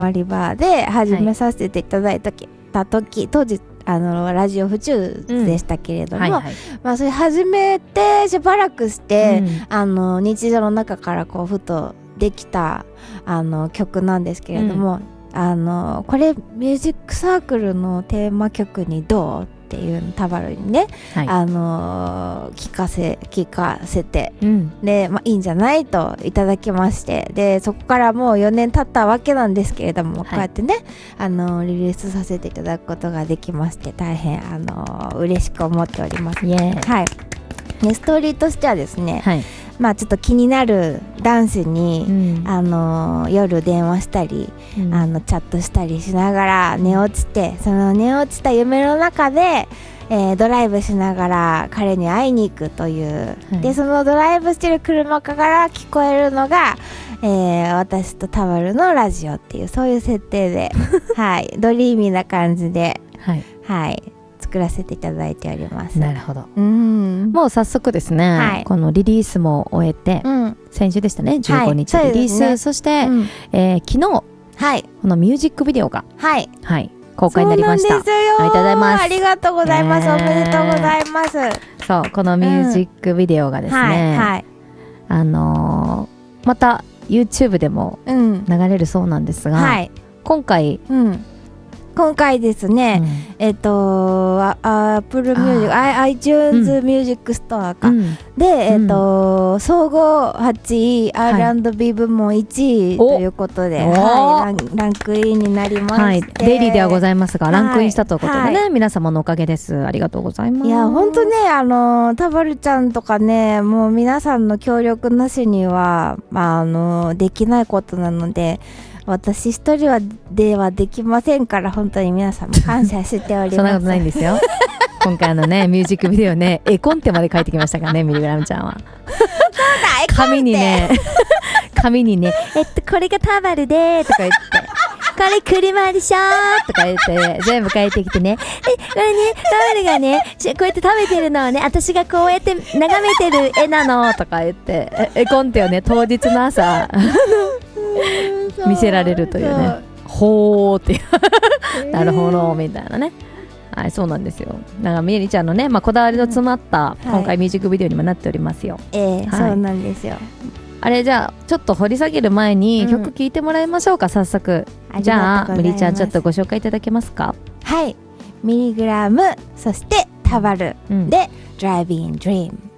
マリバーで始めさせていただいた時、当時ラジオ府中でしたけれども、まあそれ始めてしばらくして、日常の中からこうふとできた曲なんですけれども、これミュージックサークルのテーマ曲にどうっていうタバルにね、聞かせて、で、まあ、いいんじゃないといただきまして、でそこからもう4年経ったわけなんですけれども、こうやってねリリースさせていただくことができまして、大変嬉しく思っております。はい、でストーリーとしてはですね、まあちょっと気になる男子に、夜電話したり、チャットしたりしながら寝落ちて、その寝落ちた夢の中で、ドライブしながら彼に会いに行くという、でそのドライブしてる車から聞こえるのが、私とタバルのラジオっていう、そういう設定ではい、ドリーミーな感じではい作らせていただいております。 なるほど。もう早速ですね、このリリースも終えて、先週でしたね、15日リリース、そして、昨日、このミュージックビデオが公開になりました。ありがとうございます。 ありがとうございます。おめでとうございます。 そう、このミュージックビデオがですね、また YouTube でも流れるそうなんですが、今回ですね、Apple Music、iTunes Music Store か、で、総合8位、R&B 部門1位ということで、ランクインになりまして、 デイリーではございますが、ランクインしたということでね、皆様のおかげです。ありがとうございます。 いや、ほんとね、タバルちゃんとかね、もう皆さんの協力なしには、できないことなので、私一人ではできませんから、本当に皆さんも感謝しております。 そんなことないんですよ。今回ミュージックビデオね、絵コンテまで書いてきましたからね、ミリグラムちゃんは。紙にね、これがタバルでとか言って、これ車でしょとか言って全部書いてきてね、これね、タバルがね、こうやって食べてるのをね、私がこうやって眺めてる絵なのとか言って、絵コンテをね、当日の朝見せられるというね、ほーっていうなるほどみたいなね。はい、そうなんですよ。だからみえりちゃんのね、こだわりの詰まった今回ミュージックビデオにもなっておりますよ。 そうなんですよ。 あれ、じゃあちょっと掘り下げる前に曲聴いてもらいましょうか、早速。じゃあみりちゃん、ちょっとご紹介いただけますか。 はい、ミリグラム、そしてタバルで、Driving Dream。